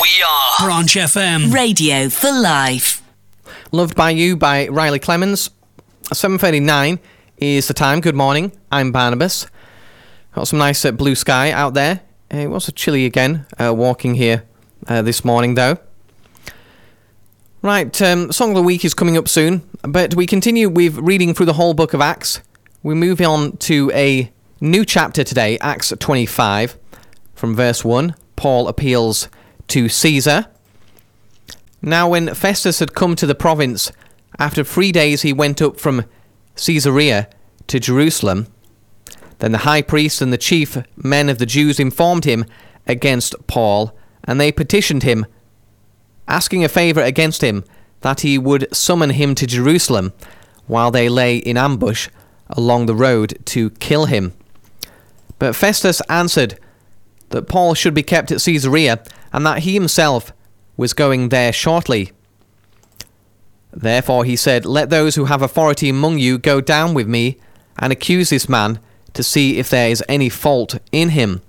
We are Branch FM. Radio for Life. Loved by You by Riley Clemens. 7:39 is the time. Good morning. I'm Barnabas. Got some nice blue sky out there. It was chilly again walking here this morning though. Right, Song of the Week is coming up soon, but we continue with reading through the whole book of Acts. We move on to a new chapter today, Acts 25. From verse 1, Paul appeals to Caesar. Now when Festus had come to the province, after 3 days he went up from Caesarea to Jerusalem. Then the high priest and the chief men of the Jews informed him against Paul, and they petitioned him, asking a favour against him, that he would summon him to Jerusalem, while they lay in ambush along the road to kill him. But Festus answered that Paul should be kept at Caesarea, and that he himself was going there shortly. Therefore he said, let those who have authority among you go down with me, and accuse this man, to see if there is any fault in him.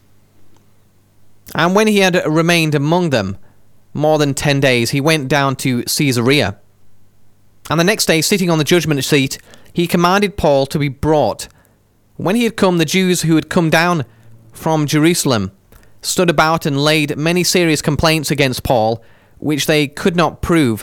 And when he had remained among them more than 10 days, he went down to Caesarea. And the next day, sitting on the judgment seat, he commanded Paul to be brought. When he had come, the Jews who had come down from Jerusalem stood about and laid many serious complaints against Paul, which they could not prove.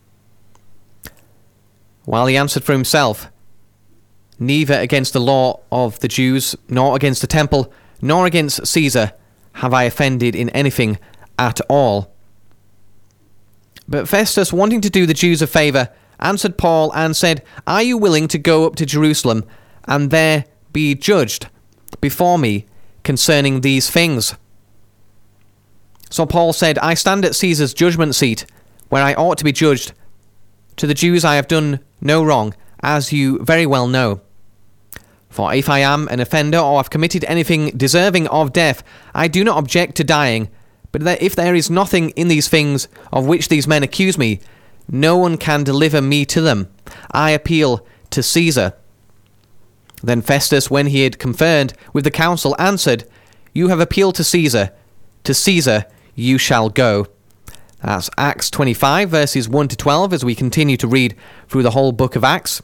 While he answered for himself, neither against the law of the Jews, nor against the temple, nor against Caesar have I offended in anything at all. But Festus, wanting to do the Jews a favour, answered Paul and said, are you willing to go up to Jerusalem and there be judged before me concerning these things? So Paul said, I stand at Caesar's judgment seat, where I ought to be judged. To the Jews I have done no wrong, as you very well know. For if I am an offender or have committed anything deserving of death, I do not object to dying. But if there is nothing in these things of which these men accuse me, no one can deliver me to them. I appeal to Caesar. Then Festus, when he had conferred with the council, answered, you have appealed to Caesar. To Caesar you shall go. That's Acts 25, verses 1 to 12, as we continue to read through the whole book of Acts.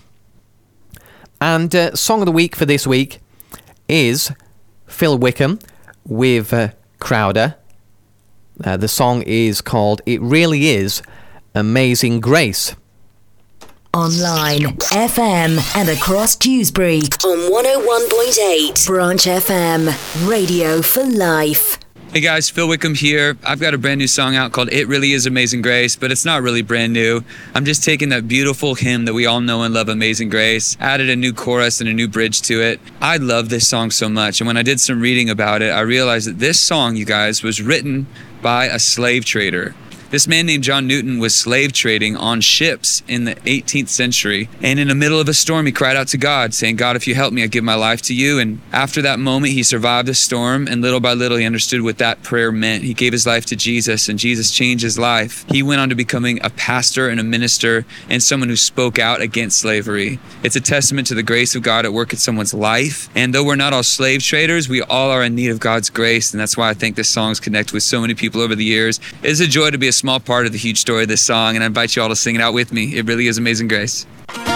And Song of the Week for this week is Phil Wickham with Crowder. The song is called It Really Is Amazing Grace. Online, FM, and across Dewsbury on 101.8 Branch FM, Radio for Life. Hey guys, Phil Wickham here. I've got a brand new song out called It Really Is Amazing Grace, but it's not really brand new. I'm just taking that beautiful hymn that we all know and love, Amazing Grace, added a new chorus and a new bridge to it. I love this song so much, and when I did some reading about it, I realized that this song, you guys, was written by a slave trader. This man named John Newton was slave trading on ships in the 18th century. And in the middle of a storm, he cried out to God, saying, God, if you help me, I give my life to you. And after that moment, he survived the storm. And little by little, he understood what that prayer meant. He gave his life to Jesus, and Jesus changed his life. He went on to becoming a pastor and a minister and someone who spoke out against slavery. It's a testament to the grace of God at work in someone's life. And though we're not all slave traders, we all are in need of God's grace. And that's why I think this song's connected with so many people over the years. It's a joy to be a small part of the huge story of this song, and I invite you all to sing it out with me. It really is Amazing Grace.